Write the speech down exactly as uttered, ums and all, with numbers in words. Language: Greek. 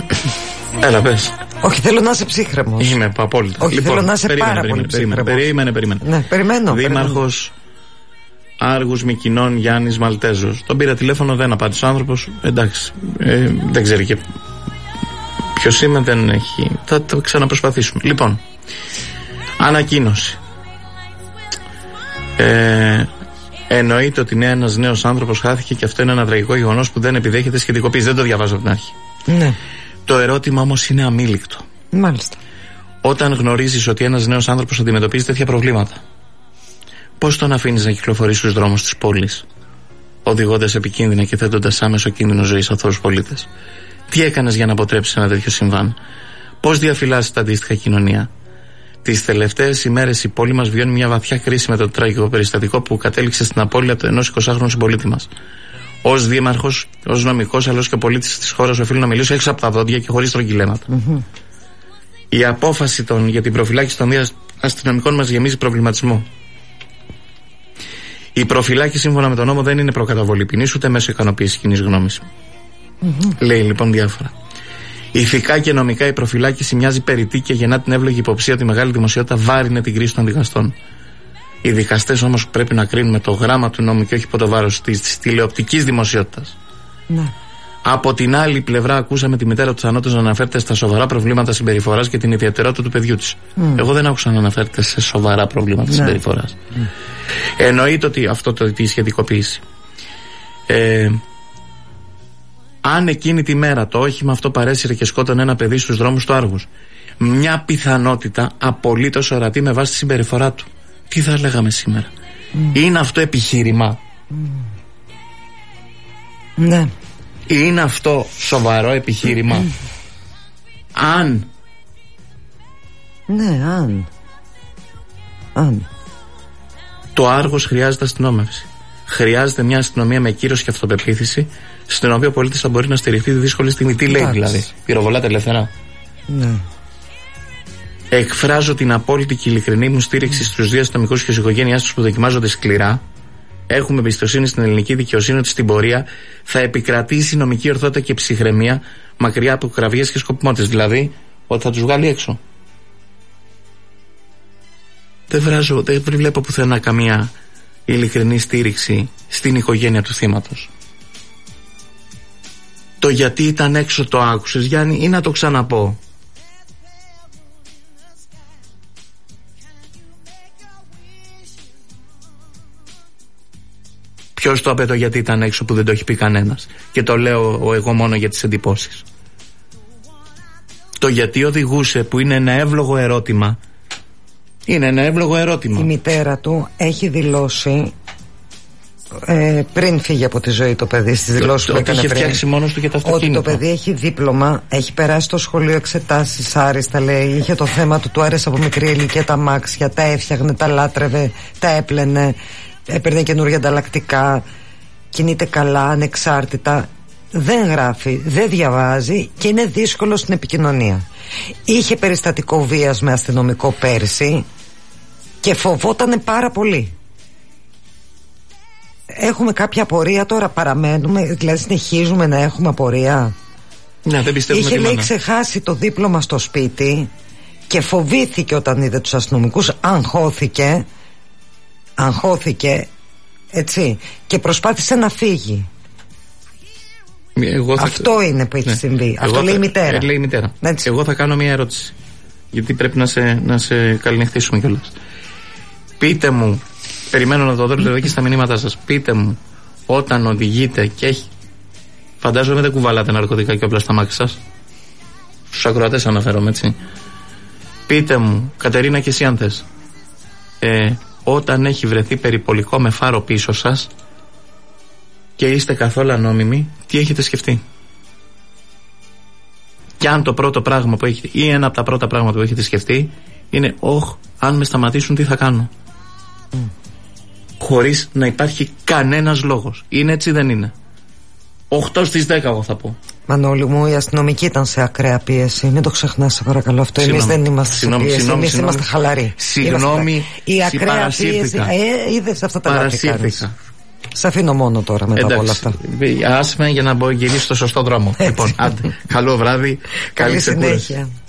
Έλα, πες. Όχι, θέλω να είσαι ψύχρεμος. Είμαι απόλυτα. Όχι, λοιπόν, θέλω να είσαι περίμενε, πάρα περίμενε, πολύ περίμενε, ψύχρεμος. περίμενε, περίμενε. Ναι, περιμένω. Δήμαρχος Άργους Μικοινών Γιάννης Μαλτέζος. Τον πήρα τηλέφωνο, δεν απάντησε ο άνθρωπος. Εντάξει, ε, δεν ξέρει και ποιος είμαι, δεν έχει. Θα το ξαναπροσπαθήσουμε. Λοιπόν, ανακοίνωση. Ε, εννοείται ότι ναι, ένας νέος άνθρωπος χάθηκε και αυτό είναι ένα τραγικό γεγονός που δεν επιδέχεται σχετικοποίηση. Δεν το διαβάζω από την αρχή. Ναι. Το ερώτημα όμως είναι αμήλικτο. Μάλιστα. Όταν γνωρίζεις ότι ένας νέος άνθρωπος αντιμετωπίζει τέτοια προβλήματα, πώς τον αφήνεις να κυκλοφορεί στους δρόμους της πόλης, οδηγώντας επικίνδυνα και θέτοντας άμεσο κίνδυνο ζωής αθώους πολίτες? Τι έκανες για να αποτρέψεις ένα τέτοιο συμβάν? Πώς διαφυλάσσεις τα αντίστοιχα κοινωνία? Τις τελευταίες ημέρες η πόλη μας βιώνει μια βαθιά κρίση με το τραγικό περιστατικό που κατέληξε στην απώλεια του ενός εικοσάχρονου συμπολίτη μας. Ως δήμαρχος, ως νομικός, αλλά και πολίτης της χώρας, οφείλω να μιλήσω έξω από τα δόντια και χωρίς τρογγυλέματα. Mm-hmm. Η απόφαση των, για την προφυλάκηση των δύο αστυνομικών μας γεμίζει προβληματισμό. Η προφυλάκηση σύμφωνα με τον νόμο δεν είναι προκαταβολή ποινής ούτε μέσω ικανοποίησης κοινής γνώμης. Mm-hmm. Λέει λοιπόν διάφορα. Ηθικά και νομικά η προφυλάκηση μοιάζει περιττή και γεννά την εύλογη υποψία ότι η μεγάλη δημοσιότητα βάρινε την κρίση των δικαστών. Οι δικαστές όμως πρέπει να κρίνουν με το γράμμα του νόμου και όχι από το βάρος της τηλεοπτικής δημοσιότητας. Ναι. Από την άλλη πλευρά, ακούσαμε τη μητέρα του θανάτου να αναφέρεται στα σοβαρά προβλήματα συμπεριφοράς και την ιδιαιτερότητα του παιδιού της. Mm. Εγώ δεν άκουσα να αναφέρεται σε σοβαρά προβλήματα ναι. συμπεριφοράς. Mm. Εννοείται ότι αυτό το τη σχετικοποίηση. Ε, αν εκείνη τη μέρα το όχημα αυτό παρέσυρε και σκότωνε ένα παιδί στους δρόμους του Άργους, μια πιθανότητα απολύτως ορατή με βάση τη συμπεριφορά του, τι θα λέγαμε σήμερα? Mm. Είναι αυτό επιχείρημα? Mm. Ναι. Είναι αυτό σοβαρό επιχείρημα? Mm. Αν Ναι, αν Αν Το Άργος χρειάζεται αστυνόμευση. Χρειάζεται μια αστυνομία με κύρος και αυτοπεποίθηση, στην οποία ο πολίτης θα μπορεί να στηριχθεί τη δύσκολη στιγμή. Τι λέει δηλαδή? Πυροβολάτε ελεύθερα? Ναι. Εκφράζω την απόλυτη και ειλικρινή μου στήριξη στους δύο αστυνομικούς και στις οικογένειάς τους που δοκιμάζονται σκληρά. Έχουμε εμπιστοσύνη στην ελληνική δικαιοσύνη ότι στην πορεία θα επικρατήσει νομική ορθότητα και ψυχραιμία, μακριά από κραυγές και σκοπιμότητες. Δηλαδή, ότι θα τους βγάλει έξω. Δεν, βράζω, δεν βλέπω πουθενά καμία ειλικρινή στήριξη στην οικογένεια του θύματος. Το γιατί ήταν έξω το άκουσες, Γιάννη, ή να το ξαναπώ? Ποιος το είπε το γιατί ήταν έξω που δεν το έχει πει κανένας? Και το λέω εγώ μόνο για τις εντυπώσεις. Το γιατί οδηγούσε, που είναι ένα εύλογο ερώτημα, είναι ένα εύλογο ερώτημα. Η μητέρα του έχει δηλώσει ε, πριν φύγει από τη ζωή το παιδί, στις δηλώσεις που έκανε πριν, είχε φτιάξει μόνος του και το αυτοκίνητο. Ότι το παιδί έχει δίπλωμα, έχει περάσει στο σχολείο εξετάσεις άριστα, λέει. Είχε το θέμα του, του άρεσε από μικρή ηλικία τα αμάξια, τα έφτιαχνε, τα λάτρευε, τα έπλαινε, έπαιρνε καινούργια ανταλλακτικά, κινείται καλά, ανεξάρτητα. Δεν γράφει, δεν διαβάζει και είναι δύσκολο στην επικοινωνία. Είχε περιστατικό βίας με αστυνομικό πέρσι και φοβότανε πάρα πολύ. Έχουμε κάποια απορία τώρα, παραμένουμε, δηλαδή συνεχίζουμε να έχουμε απορία? Ναι, δεν πιστεύουμε. Είχε, λέει, ξεχάσει το δίπλωμα στο σπίτι και φοβήθηκε όταν είδε τους αστυνομικούς, αγχώθηκε, αγχώθηκε, έτσι, και προσπάθησε να φύγει. Εγώ θα... Αυτό είναι που έχει ναι. συμβεί. Αυτό Εγώ λέει θα... η μητέρα. Ε, λέει η μητέρα. Έτσι. Εγώ θα κάνω μια ερώτηση, γιατί πρέπει να σε, να σε καληνυχτήσουμε κιόλας. Πείτε μου, περιμένω να το δω εδώ και στα μηνύματά σας. Πείτε μου, όταν οδηγείτε και έχει, φαντάζομαι δεν κουβαλάτε ναρκωτικά και όπλα στα μάξι σας. Στους ακροατές αναφέρομαι, έτσι. Πείτε μου, Κατερίνα, και εσύ αν θες, ε, όταν έχει βρεθεί περιπολικό με φάρο πίσω σας και είστε καθόλου ανώμιμοι, τι έχετε σκεφτεί? Και αν το πρώτο πράγμα που έχετε, ή ένα από τα πρώτα πράγματα που έχετε σκεφτεί είναι, όχ, αν με σταματήσουν τι θα κάνω? Mm. Χωρίς να υπάρχει κανένας λόγος. Είναι έτσι, δεν είναι? οκτώ στις δέκα εγώ θα πω. Μανώλη μου, η αστυνομική ήταν σε ακραία πίεση. Μην το ξεχνάς, σε παρακαλώ αυτό. Εμείς δεν είμαστε σε πίεση. Εμείς είμαστε χαλαροί. Συγγνώμη, η ακραία πίεση. Ε, είδες αυτά τα λάθη. Σε αφήνω μόνο τώρα μετά από όλα αυτά. Άσμε για να μπω γυρίσει στο σωστό δρόμο. Λοιπόν, άντε, καλό βράδυ, καλή, καλή συνέχεια.